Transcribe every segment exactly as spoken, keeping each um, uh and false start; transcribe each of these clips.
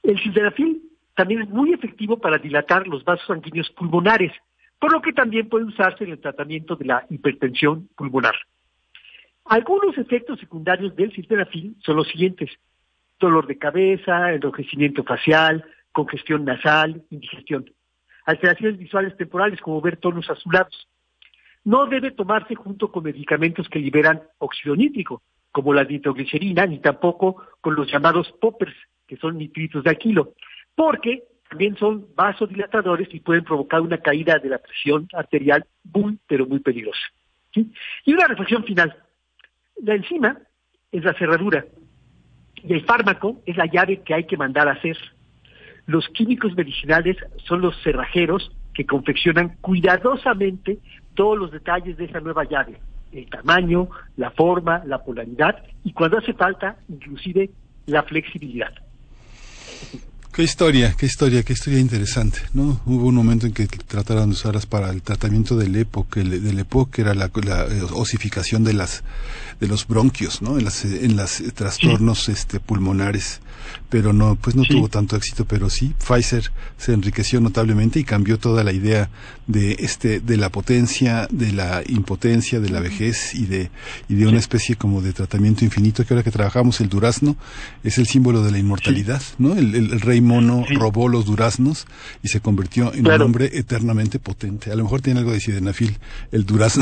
El sildenafil también es muy efectivo para dilatar los vasos sanguíneos pulmonares, por lo que también puede usarse en el tratamiento de la hipertensión pulmonar. Algunos efectos secundarios del sildenafil son los siguientes: dolor de cabeza, enrojecimiento facial, congestión nasal, indigestión, alteraciones visuales temporales como ver tonos azulados. No debe tomarse junto con medicamentos que liberan óxido nítrico, como la nitroglicerina, ni tampoco con los llamados poppers, que son nitritos de alquilo, porque también son vasodilatadores y pueden provocar una caída de la presión arterial muy, pero muy peligrosa, ¿sí? Y una reflexión final. La enzima es la cerradura y el fármaco es la llave que hay que mandar a hacer. Los químicos medicinales son los cerrajeros que confeccionan cuidadosamente todos los detalles de esa nueva llave: el tamaño, la forma, la polaridad y, cuando hace falta, inclusive la flexibilidad. Qué historia, qué historia, qué historia interesante, ¿no? Hubo un momento en que trataron de usarlas para el tratamiento del EPO, que el, del EPO, que era la, la osificación de las de los bronquios, ¿no? En las en las eh, trastornos sí. este pulmonares, pero no, pues no sí. tuvo tanto éxito, pero sí Pfizer se enriqueció notablemente y cambió toda la idea de este de la potencia, de la impotencia, de la vejez y de y de sí. una especie como de tratamiento infinito, que ahora que trabajamos el durazno es el símbolo de la inmortalidad, sí. ¿no? El, el, el rey mono sí. robó los duraznos y se convirtió en claro. un hombre eternamente potente. A lo mejor tiene algo de sildenafil el durazno.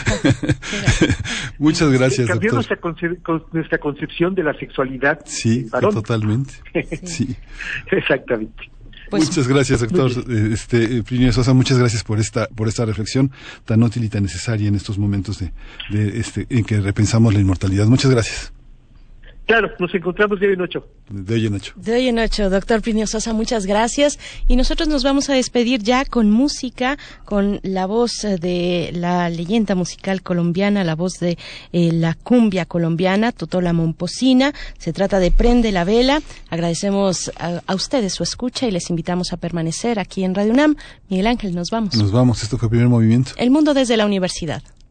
Muchas gracias, cambió doctor. Nuestra, conce- con nuestra concepción de la sexualidad. Sí, totalmente. Sí. Exactamente. Pues, muchas gracias, doctor este, Plinio Sosa, muchas gracias por esta por esta reflexión tan útil y tan necesaria en estos momentos de, de este en que repensamos la inmortalidad. Muchas gracias. Claro, nos encontramos de hoy en ocho. De hoy en ocho. De hoy en ocho, doctor Plinio Sosa, muchas gracias. Y nosotros nos vamos a despedir ya con música, con la voz de la leyenda musical colombiana, la voz de eh, la cumbia colombiana, Totola Momposina. Se trata de Prende la Vela. Agradecemos a, a ustedes su escucha y les invitamos a permanecer aquí en Radio UNAM. Miguel Ángel, nos vamos. Nos vamos, esto fue Primer Movimiento. El mundo desde la universidad.